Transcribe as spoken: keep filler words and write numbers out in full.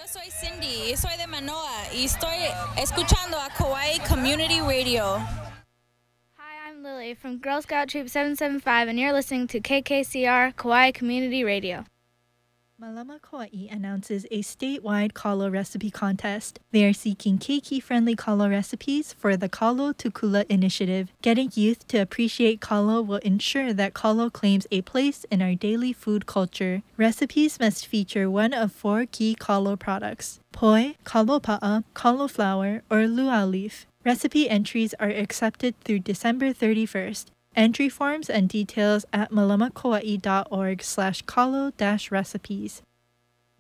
soy Cindy, soy de Manoa y estoy escuchando a Kauai Community Radio. Hi, I'm Lily from Girl Scout Troop seven seven five, and you're listening to K K C R Kauai Community Radio. Malama Kauai announces a statewide kalo recipe contest. They are seeking keiki-friendly kalo recipes for the Kalo Tukula initiative. Getting youth to appreciate kalo will ensure that kalo claims a place in our daily food culture. Recipes must feature one of four key kalo products: poi, kalo pa'a, kalo flour, or luau leaf. Recipe entries are accepted through December thirty-first. Entry forms and details at malamakauai dot org slash kalo dash recipes.